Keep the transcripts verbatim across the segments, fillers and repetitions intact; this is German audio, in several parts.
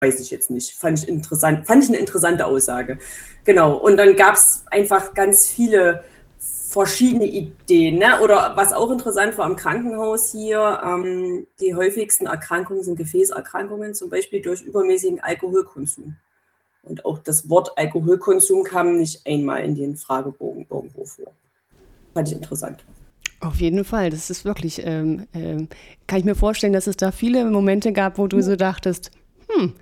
weiß ich jetzt nicht. Fand ich interessant, fand ich eine interessante Aussage. Genau. Und dann gab es einfach ganz viele verschiedene Ideen, ne? Oder was auch interessant war am Krankenhaus hier, ähm, die häufigsten Erkrankungen sind Gefäßerkrankungen, zum Beispiel durch übermäßigen Alkoholkonsum. Und auch das Wort Alkoholkonsum kam nicht einmal in den Fragebogen irgendwo vor. Fand ich interessant. Auf jeden Fall, das ist wirklich, ähm, ähm, kann ich mir vorstellen, dass es da viele Momente gab, wo du so dachtest, hm,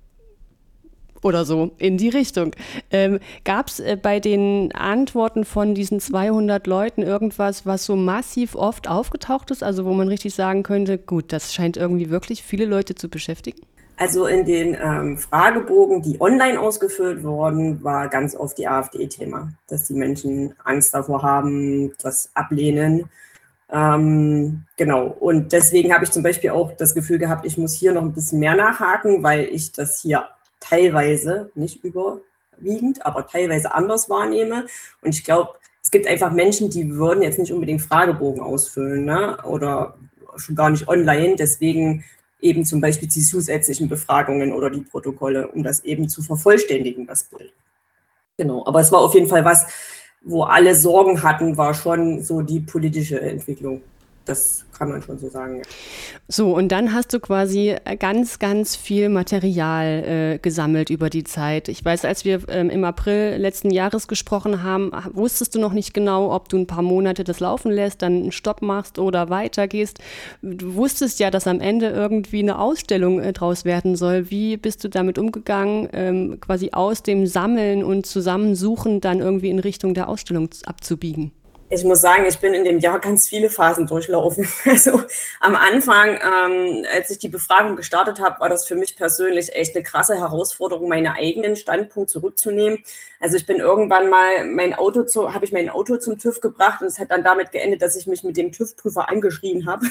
oder so in die Richtung. Ähm, gab es äh, bei den Antworten von diesen zweihundert Leuten irgendwas, was so massiv oft aufgetaucht ist, also wo man richtig sagen könnte, gut, das scheint irgendwie wirklich viele Leute zu beschäftigen? Also in den ähm, Fragebogen, die online ausgefüllt wurden, war ganz oft die AfD-Thema, dass die Menschen Angst davor haben, das ablehnen. Ähm, genau, und deswegen habe ich zum Beispiel auch das Gefühl gehabt, ich muss hier noch ein bisschen mehr nachhaken, weil ich das hier teilweise, nicht überwiegend, aber teilweise anders wahrnehme. Und ich glaube, es gibt einfach Menschen, die würden jetzt nicht unbedingt Fragebogen ausfüllen, ne? Oder schon gar nicht online. Deswegen eben zum Beispiel die zusätzlichen Befragungen oder die Protokolle, um das eben zu vervollständigen, das Bild. Genau, aber es war auf jeden Fall was, wo alle Sorgen hatten, war schon so die politische Entwicklung. Das kann man schon so sagen. Ja. So, und dann hast du quasi ganz, ganz viel Material äh, gesammelt über die Zeit. Ich weiß, als wir ähm, im April letzten Jahres gesprochen haben, wusstest du noch nicht genau, ob du ein paar Monate das laufen lässt, dann einen Stopp machst oder weitergehst. Du wusstest ja, dass am Ende irgendwie eine Ausstellung äh, draus werden soll. Wie bist du damit umgegangen, ähm, quasi aus dem Sammeln und Zusammensuchen dann irgendwie in Richtung der Ausstellung abzubiegen? Ich muss sagen, ich bin in dem Jahr ganz viele Phasen durchlaufen. Also am Anfang, ähm, als ich die Befragung gestartet habe, war das für mich persönlich echt eine krasse Herausforderung, meinen eigenen Standpunkt zurückzunehmen. Also ich bin irgendwann mal mein Auto zu, habe ich mein Auto zum TÜV gebracht und es hat dann damit geendet, dass ich mich mit dem TÜV-Prüfer angeschrien habe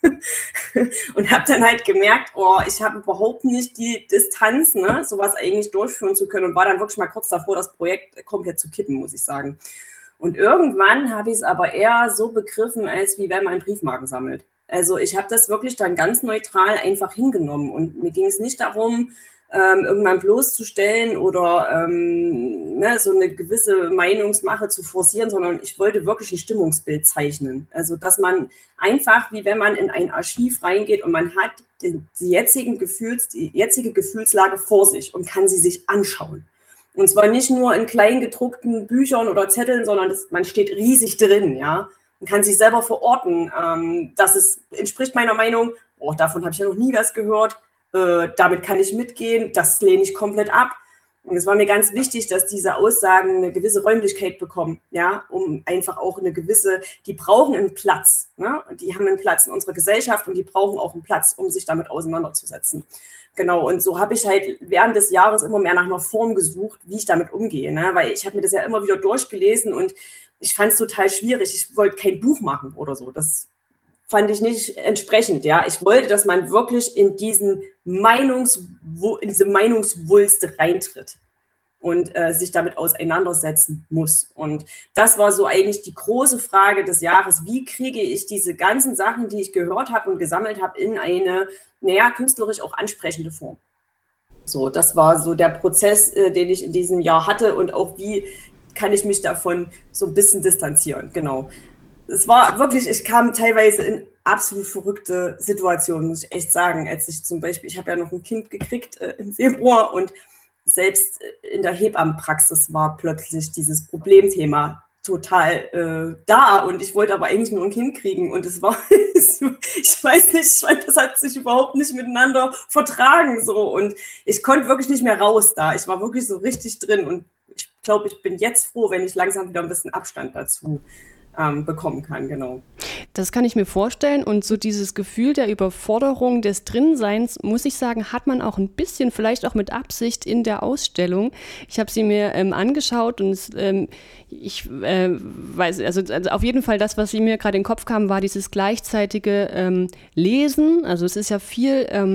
und habe dann halt gemerkt, oh, ich habe überhaupt nicht die Distanz, ne, sowas eigentlich durchführen zu können und war dann wirklich mal kurz davor, das Projekt komplett zu kippen, muss ich sagen. Und irgendwann habe ich es aber eher so begriffen, als wie wenn man Briefmarken sammelt. Also ich habe das wirklich dann ganz neutral einfach hingenommen. Und mir ging es nicht darum, ähm, irgendwann bloßzustellen oder ähm, ne, so eine gewisse Meinungsmache zu forcieren, sondern ich wollte wirklich ein Stimmungsbild zeichnen. Also dass man einfach, wie wenn man in ein Archiv reingeht und man hat die, die, jetzigen Gefühls, die jetzige Gefühlslage vor sich und kann sie sich anschauen. Und zwar nicht nur in klein gedruckten Büchern oder Zetteln, sondern das, man steht riesig drin, ja. Man kann sich selber verorten. Ähm, das ist, entspricht meiner Meinung, oh, davon habe ich ja noch nie was gehört, äh, damit kann ich mitgehen, das lehne ich komplett ab. Und es war mir ganz wichtig, dass diese Aussagen eine gewisse Räumlichkeit bekommen, ja, um einfach auch eine gewisse, die brauchen einen Platz, ne? Die haben einen Platz in unserer Gesellschaft und die brauchen auch einen Platz, um sich damit auseinanderzusetzen. Genau, und so habe ich halt während des Jahres immer mehr nach einer Form gesucht, wie ich damit umgehe, ne? Weil ich habe mir das ja immer wieder durchgelesen und ich fand es total schwierig. Ich wollte kein Buch machen oder so, das fand ich nicht entsprechend, ja. Ich wollte, dass man wirklich in diesen Meinungs, in diese Meinungswulst reintritt und äh, sich damit auseinandersetzen muss. Und das war so eigentlich die große Frage des Jahres. Wie kriege ich diese ganzen Sachen, die ich gehört habe und gesammelt habe, in eine, naja, künstlerisch auch ansprechende Form? So, das war so der Prozess, äh, den ich in diesem Jahr hatte und auch wie kann ich mich davon so ein bisschen distanzieren, genau. Es war wirklich, ich kam teilweise in absolut verrückte Situationen, muss ich echt sagen, als ich zum Beispiel, ich habe ja noch ein Kind gekriegt äh, im Februar und selbst in der Hebammenpraxis war plötzlich dieses Problemthema total äh, da und ich wollte aber eigentlich nur ein Kind kriegen und es war, ich weiß nicht, ich meine, das hat sich überhaupt nicht miteinander vertragen so und ich konnte wirklich nicht mehr raus da, ich war wirklich so richtig drin und ich glaube, ich bin jetzt froh, wenn ich langsam wieder ein bisschen Abstand dazu ähm, bekommen kann, genau. Das kann ich mir vorstellen und so dieses Gefühl der Überforderung des Drinseins, muss ich sagen, hat man auch ein bisschen, vielleicht auch mit Absicht in der Ausstellung. Ich habe sie mir ähm, angeschaut und es, ähm, ich äh, weiß, also, also auf jeden Fall das, was mir gerade in den Kopf kam, war dieses gleichzeitige ähm, Lesen. Also es ist ja viel ähm,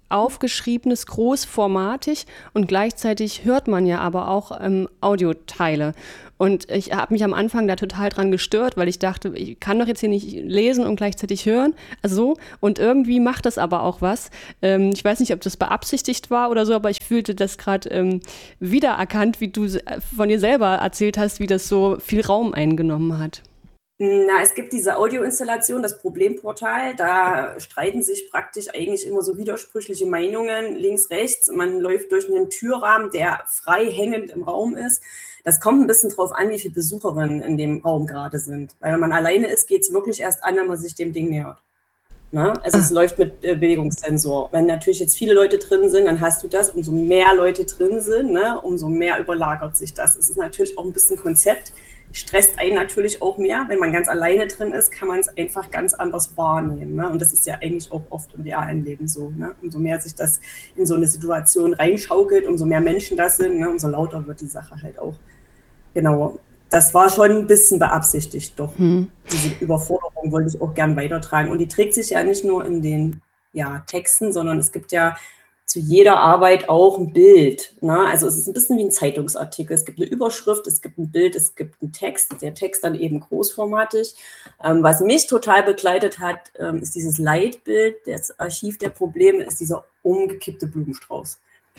aufgeschriebenes, großformatig und gleichzeitig hört man ja aber auch ähm, Audioteile. Und ich habe mich am Anfang da total dran gestört, weil ich dachte, ich kann doch jetzt hier nicht lesen und gleichzeitig hören. Also so. Und irgendwie macht das aber auch was. Ähm, ich weiß nicht, ob das beabsichtigt war oder so, aber ich fühlte das gerade ähm, wiedererkannt, wie du von dir selber erzählt hast, wie das so viel Raum eingenommen hat. Na, es gibt diese Audioinstallation, das Problemportal, da streiten sich praktisch eigentlich immer so widersprüchliche Meinungen, links, rechts. Man läuft durch einen Türrahmen, der frei hängend im Raum ist. Das kommt ein bisschen drauf an, wie viele Besucherinnen in dem Raum gerade sind. Weil wenn man alleine ist, geht es wirklich erst an, wenn man sich dem Ding nähert. Ne? Also es läuft mit äh, Bewegungssensor. Wenn natürlich jetzt viele Leute drin sind, dann hast du das. Umso mehr Leute drin sind, ne, umso mehr überlagert sich das. Es ist natürlich auch ein bisschen Konzept. Stresst einen natürlich auch mehr. Wenn man ganz alleine drin ist, kann man es einfach ganz anders wahrnehmen. Ne? Und das ist ja eigentlich auch oft im realen Leben so. Ne? Umso mehr sich das in so eine Situation reinschaukelt, umso mehr Menschen das sind, ne? Umso lauter wird die Sache halt auch. Genau. Das war schon ein bisschen beabsichtigt, doch. Hm. Diese Überforderung wollte ich auch gern weitertragen. Und die trägt sich ja nicht nur in den ja, Texten, sondern es gibt ja zu jeder Arbeit auch ein Bild. Ne? Also es ist ein bisschen wie ein Zeitungsartikel. Es gibt eine Überschrift, es gibt ein Bild, es gibt einen Text. Der Text dann eben großformatig. Ähm, was mich total begleitet hat, ähm, ist dieses Leitbild. Das Archiv der Probleme ist dieser umgekippte Blumenstrauß.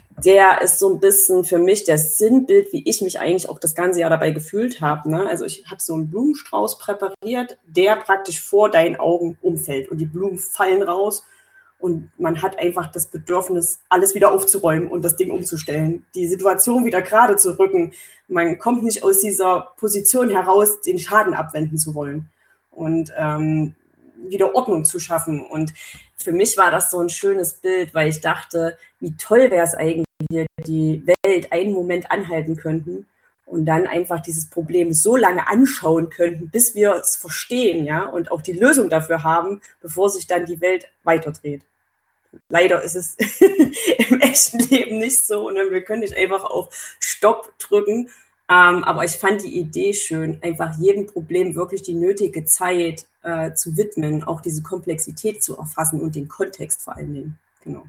Der ist so ein bisschen für mich das Sinnbild, wie ich mich eigentlich auch das ganze Jahr dabei gefühlt habe. Ne? Also ich habe so einen Blumenstrauß präpariert, der praktisch vor deinen Augen umfällt und die Blumen fallen raus. Und man hat einfach das Bedürfnis, alles wieder aufzuräumen und das Ding umzustellen, die Situation wieder gerade zu rücken. Man kommt nicht aus dieser Position heraus, den Schaden abwenden zu wollen und ähm, wieder Ordnung zu schaffen. Und für mich war das so ein schönes Bild, weil ich dachte, wie toll wäre es eigentlich, wenn wir die Welt einen Moment anhalten könnten und dann einfach dieses Problem so lange anschauen könnten, bis wir es verstehen, ja, und auch die Lösung dafür haben, bevor sich dann die Welt weiterdreht. Leider ist es im echten Leben nicht so. Ne? Wir können nicht einfach auf Stopp drücken. Ähm, aber ich fand die Idee schön, einfach jedem Problem wirklich die nötige Zeit äh, zu widmen, auch diese Komplexität zu erfassen und den Kontext vor allen Dingen. Genau.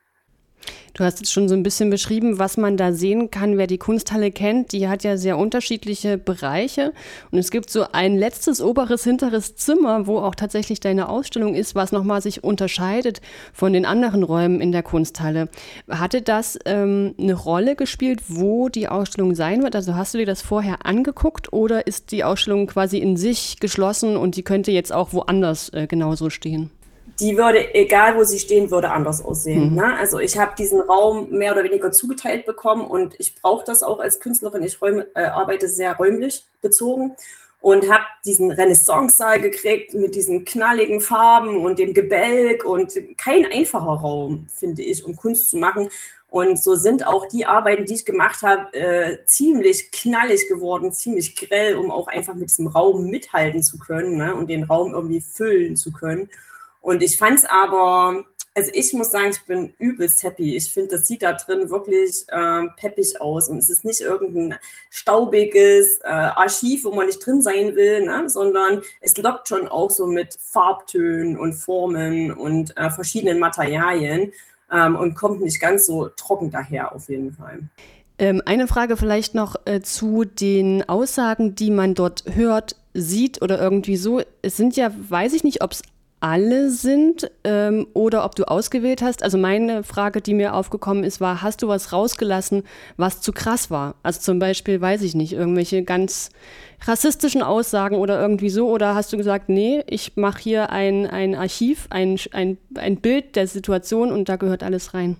Du hast jetzt schon so ein bisschen beschrieben, was man da sehen kann. Wer die Kunsthalle kennt, die hat ja sehr unterschiedliche Bereiche. Und es gibt so ein letztes, oberes, hinteres Zimmer, wo auch tatsächlich deine Ausstellung ist, was nochmal sich unterscheidet von den anderen Räumen in der Kunsthalle. Hatte das ähm, eine Rolle gespielt, wo die Ausstellung sein wird? Also hast du dir das vorher angeguckt oder ist die Ausstellung quasi in sich geschlossen und die könnte jetzt auch woanders äh, genauso stehen? Die würde, egal wo sie stehen würde, anders aussehen. Mhm. Ne? Also ich habe diesen Raum mehr oder weniger zugeteilt bekommen und ich brauche das auch als Künstlerin. Ich räume, äh, arbeite sehr räumlich bezogen und habe diesen Renaissance-Saal gekriegt mit diesen knalligen Farben und dem Gebälk und kein einfacher Raum, finde ich, um Kunst zu machen. Und so sind auch die Arbeiten, die ich gemacht habe, äh, ziemlich knallig geworden, ziemlich grell, um auch einfach mit diesem Raum mithalten zu können, ne? Und den Raum irgendwie füllen zu können. Und ich fand es aber, also ich muss sagen, ich bin übelst happy. Ich finde, das sieht da drin wirklich äh, peppig aus. Und es ist nicht irgendein staubiges äh, Archiv, wo man nicht drin sein will, ne? Sondern es lockt schon auch so mit Farbtönen und Formen und äh, verschiedenen Materialien ähm, und kommt nicht ganz so trocken daher auf jeden Fall. Ähm, eine Frage vielleicht noch äh, zu den Aussagen, die man dort hört, sieht oder irgendwie so. Es sind ja, weiß ich nicht, ob es alle sind ähm, oder ob du ausgewählt hast. Also meine Frage, die mir aufgekommen ist, war, hast du was rausgelassen, was zu krass war? Also zum Beispiel, weiß ich nicht, irgendwelche ganz rassistischen Aussagen oder irgendwie so. Oder hast du gesagt, nee, ich mache hier ein, ein Archiv, ein, ein, ein Bild der Situation und da gehört alles rein?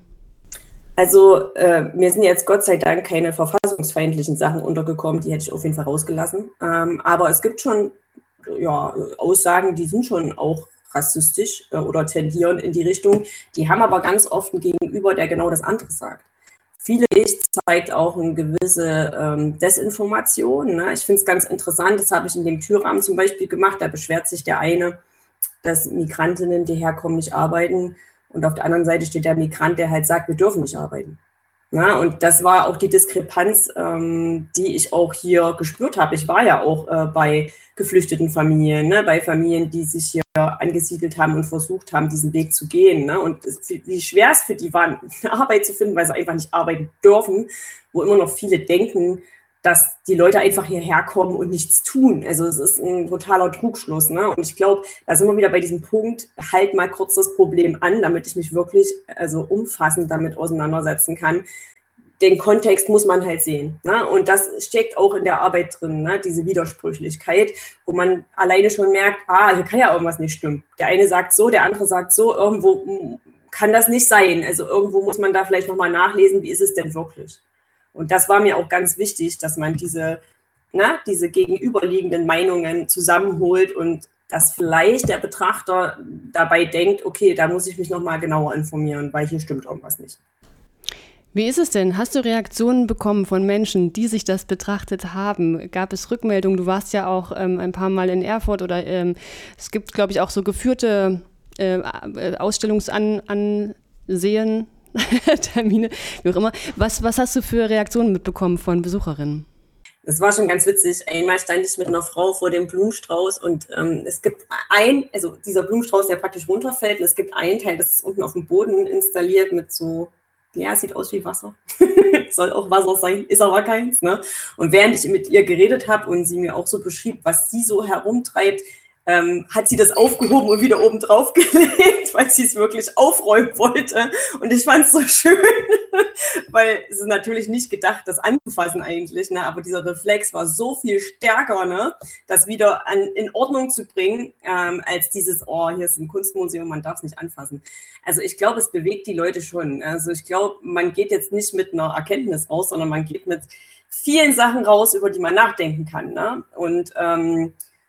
Also äh, mir sind jetzt Gott sei Dank keine verfassungsfeindlichen Sachen untergekommen, die hätte ich auf jeden Fall rausgelassen. Ähm, aber es gibt schon ja, Aussagen, die sind schon auch rassistisch äh, oder tendieren in die Richtung. Die haben aber ganz oft einen Gegenüber, der genau das andere sagt. Viele Licht zeigt auch eine gewisse ähm, Desinformation. Ne? Ich finde es ganz interessant, das habe ich in dem Türrahmen zum Beispiel gemacht, da beschwert sich der eine, dass Migrantinnen, die herkommen, nicht arbeiten und auf der anderen Seite steht der Migrant, der halt sagt, wir dürfen nicht arbeiten. Na, und das war auch die Diskrepanz, ähm, die ich auch hier gespürt habe. Ich war ja auch äh, bei geflüchteten Familien, ne, bei Familien, die sich hier angesiedelt haben und versucht haben, diesen Weg zu gehen. Ne, und es, wie schwer es für die war, eine Arbeit zu finden, weil sie einfach nicht arbeiten dürfen, wo immer noch viele denken, dass die Leute einfach hierher kommen und nichts tun. Also es ist ein totaler Trugschluss. Ne? Und ich glaube, da sind wir wieder bei diesem Punkt, halt mal kurz das Problem an, damit ich mich wirklich also umfassend damit auseinandersetzen kann. Den Kontext muss man halt sehen. Ne? Und das steckt auch in der Arbeit drin, ne? Diese Widersprüchlichkeit, wo man alleine schon merkt, ah, hier kann ja irgendwas nicht stimmen. Der eine sagt so, der andere sagt so, irgendwo kann das nicht sein. Also irgendwo muss man da vielleicht nochmal nachlesen, wie ist es denn wirklich? Und das war mir auch ganz wichtig, dass man diese, na, diese gegenüberliegenden Meinungen zusammenholt und dass vielleicht der Betrachter dabei denkt, okay, da muss ich mich nochmal genauer informieren, weil hier stimmt irgendwas nicht. Wie ist es denn? Hast du Reaktionen bekommen von Menschen, die sich das betrachtet haben? Gab es Rückmeldungen? Du warst ja auch ähm, ein paar Mal in Erfurt oder ähm, es gibt, glaube ich, auch so geführte äh, Ausstellungsansehen. Termine, wie auch immer. Was, was hast du für Reaktionen mitbekommen von Besucherinnen? Das war schon ganz witzig. Einmal stand ich mit einer Frau vor dem Blumenstrauß und ähm, es gibt ein, also dieser Blumenstrauß, der praktisch runterfällt, und es gibt einen Teil, das ist unten auf dem Boden installiert mit so, ja, sieht aus wie Wasser. Soll auch Wasser sein, ist aber keins. Ne? Und während ich mit ihr geredet habe und sie mir auch so beschrieb, was sie so herumtreibt, Ähm, hat sie das aufgehoben und wieder oben drauf gelegt, weil sie es wirklich aufräumen wollte. Und ich fand es so schön, weil es ist natürlich nicht gedacht, das anzufassen eigentlich, ne? Aber dieser Reflex war so viel stärker, ne? Das wieder an, in Ordnung zu bringen, ähm, als dieses, oh, hier ist ein Kunstmuseum, man darf es nicht anfassen. Also ich glaube, es bewegt die Leute schon. Also ich glaube, man geht jetzt nicht mit einer Erkenntnis raus, sondern man geht mit vielen Sachen raus, über die man nachdenken kann, ne? Und ähm,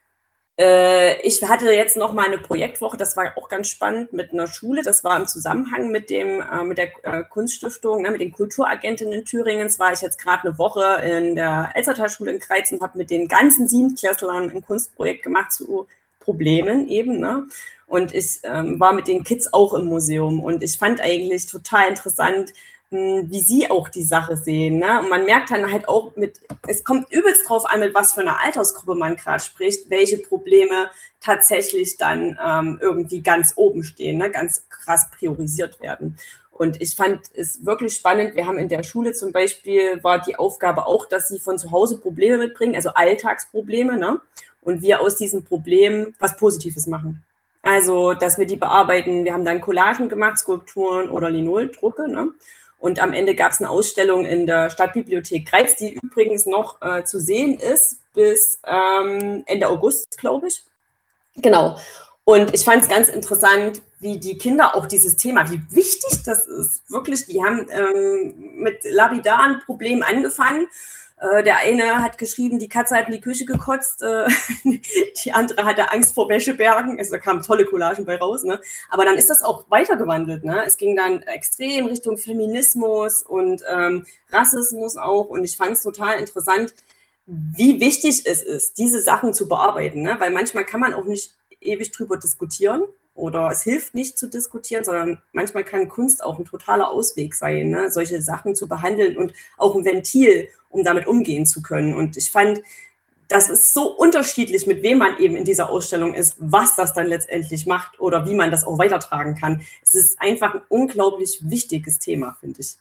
Ich hatte jetzt noch mal eine Projektwoche, das war auch ganz spannend, mit einer Schule. Das war im Zusammenhang mit, dem, äh, mit der äh, Kunststiftung, ne, mit den Kulturagentinnen Thüringens. War ich jetzt gerade eine Woche in der Elsater-Schule in Greiz und habe mit den ganzen Siebenklässlern ein Kunstprojekt gemacht zu Problemen eben. Ne? Und ich ähm, war mit den Kids auch im Museum und ich fand eigentlich total interessant, wie sie auch die Sache sehen. Ne? Und man merkt dann halt auch mit, es kommt übelst drauf an, mit was für einer Altersgruppe man gerade spricht, welche Probleme tatsächlich dann ähm, irgendwie ganz oben stehen, ne? Ganz krass priorisiert werden. Und ich fand es wirklich spannend. Wir haben in der Schule zum Beispiel, war die Aufgabe auch, dass sie von zu Hause Probleme mitbringen, also Alltagsprobleme, ne? Und wir aus diesen Problemen was Positives machen. Also, dass wir die bearbeiten. Wir haben dann Collagen gemacht, Skulpturen oder Linoldrucke, ne? Und am Ende gab es eine Ausstellung in der Stadtbibliothek Greiz, die übrigens noch äh, zu sehen ist bis ähm, Ende August, glaube ich. Genau. Und ich fand es ganz interessant, wie die Kinder auch dieses Thema, wie wichtig das ist. Wirklich, die haben ähm, mit lapidaren Problemen angefangen. Äh, der eine hat geschrieben, die Katze hat in die Küche gekotzt, äh, die andere hatte Angst vor Wäschebergen. Also da kamen tolle Collagen bei raus. Ne? Aber dann ist das auch weitergewandelt. Ne? Es ging dann extrem Richtung Feminismus und ähm, Rassismus auch. Und ich fand es total interessant, wie wichtig es ist, diese Sachen zu bearbeiten. Ne? Weil manchmal kann man auch nicht ewig drüber diskutieren oder es hilft nicht zu diskutieren, sondern manchmal kann Kunst auch ein totaler Ausweg sein, ne? Solche Sachen zu behandeln und auch ein Ventil, um damit umgehen zu können. Und ich fand, das ist so unterschiedlich, mit wem man eben in dieser Ausstellung ist, was das dann letztendlich macht oder wie man das auch weitertragen kann. Es ist einfach ein unglaublich wichtiges Thema, finde ich.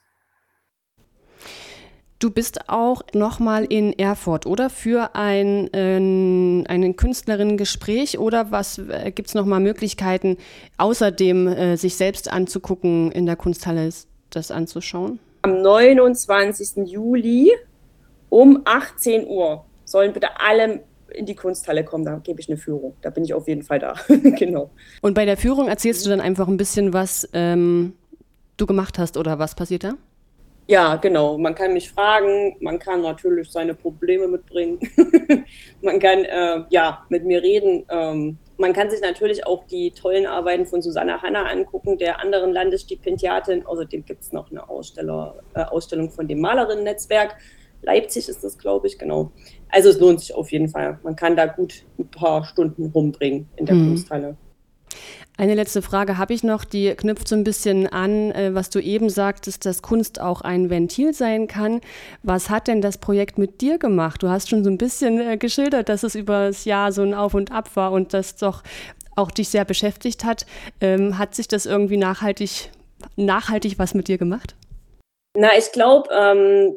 Du bist auch nochmal in Erfurt, oder? Für ein, äh, ein Künstlerinnen-Gespräch oder was äh, gibt es nochmal Möglichkeiten, außerdem äh, sich selbst anzugucken, in der Kunsthalle das anzuschauen? Am neunundzwanzigsten Juli um achtzehn Uhr sollen bitte alle in die Kunsthalle kommen, da gebe ich eine Führung. Da bin ich auf jeden Fall da. Genau. Und bei der Führung erzählst du dann einfach ein bisschen, was ähm, du gemacht hast oder was passiert da? Ja, genau. Man kann mich fragen, man kann natürlich seine Probleme mitbringen. Man kann äh, ja mit mir reden. Ähm, man kann sich natürlich auch die tollen Arbeiten von Susanne Hanna angucken, der anderen Landesstipendiatin. Außerdem gibt es noch eine Aussteller, äh, Ausstellung von dem Malerinnen-Netzwerk. Leipzig ist das, glaube ich, genau. Also es lohnt sich auf jeden Fall. Man kann da gut ein paar Stunden rumbringen in der hm. Kunsthalle. Eine letzte Frage habe ich noch, die knüpft so ein bisschen an, äh, was du eben sagtest, dass Kunst auch ein Ventil sein kann. Was hat denn das Projekt mit dir gemacht? Du hast schon so ein bisschen äh, geschildert, dass es über das Jahr so ein Auf und Ab war und das doch auch dich sehr beschäftigt hat. Ähm, hat sich das irgendwie nachhaltig, nachhaltig was mit dir gemacht? Na, ich glaube, ähm,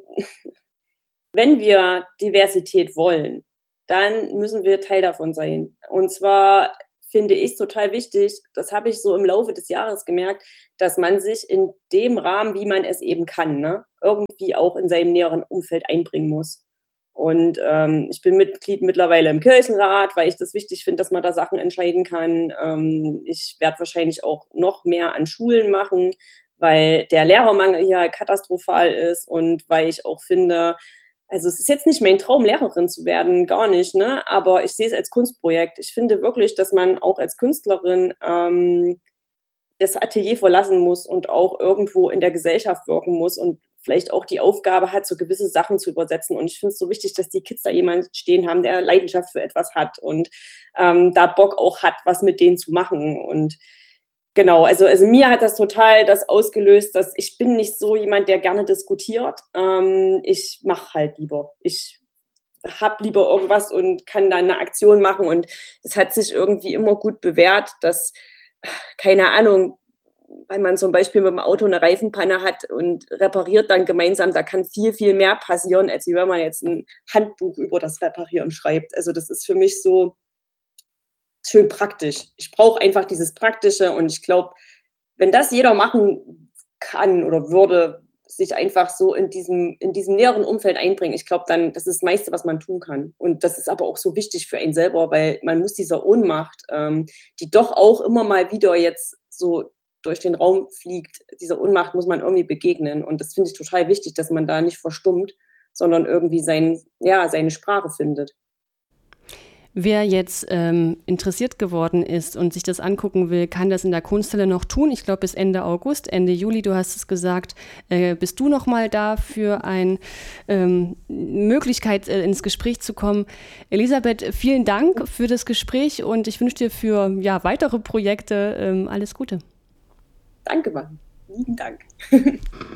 wenn wir Diversität wollen, dann müssen wir Teil davon sein. Und zwar finde ich es total wichtig, das habe ich so im Laufe des Jahres gemerkt, dass man sich in dem Rahmen, wie man es eben kann, ne, irgendwie auch in seinem näheren Umfeld einbringen muss. Und ähm, ich bin Mitglied mittlerweile im Kirchenrat, weil ich das wichtig finde, dass man da Sachen entscheiden kann. Ähm, ich werde wahrscheinlich auch noch mehr an Schulen machen, weil der Lehrermangel hier katastrophal ist und weil ich auch finde, also es ist jetzt nicht mein Traum, Lehrerin zu werden, gar nicht, ne? Aber ich sehe es als Kunstprojekt. Ich finde wirklich, dass man auch als Künstlerin ähm, das Atelier verlassen muss und auch irgendwo in der Gesellschaft wirken muss und vielleicht auch die Aufgabe hat, so gewisse Sachen zu übersetzen. Und ich finde es so wichtig, dass die Kids da jemanden stehen haben, der Leidenschaft für etwas hat und ähm, da Bock auch hat, was mit denen zu machen. Und genau, also, also mir hat das total das ausgelöst, dass ich bin nicht so jemand, der gerne diskutiert. Ähm, ich mache halt lieber. Ich habe lieber irgendwas und kann dann eine Aktion machen. Und es hat sich irgendwie immer gut bewährt, dass, keine Ahnung, weil man zum Beispiel mit dem Auto eine Reifenpanne hat und repariert dann gemeinsam, da kann viel, viel mehr passieren, als wenn man jetzt ein Handbuch über das Reparieren schreibt. Also das ist für mich so schön praktisch. Ich brauche einfach dieses Praktische und ich glaube, wenn das jeder machen kann oder würde, sich einfach so in diesem, in diesem näheren Umfeld einbringen, ich glaube dann, das ist das meiste, was man tun kann. Und das ist aber auch so wichtig für einen selber, weil man muss dieser Ohnmacht, ähm, die doch auch immer mal wieder jetzt so durch den Raum fliegt, dieser Ohnmacht muss man irgendwie begegnen. Und das finde ich total wichtig, dass man da nicht verstummt, sondern irgendwie sein, ja, seine Sprache findet. Wer jetzt ähm, interessiert geworden ist und sich das angucken will, kann das in der Kunsthalle noch tun. Ich glaube bis Ende August, Ende Juli, du hast es gesagt, äh, bist du noch mal da für eine ähm, Möglichkeit, äh, ins Gespräch zu kommen. Elisabeth, vielen Dank für das Gespräch und ich wünsche dir für ja, weitere Projekte ähm, alles Gute. Danke, Mann. Lieben Dank.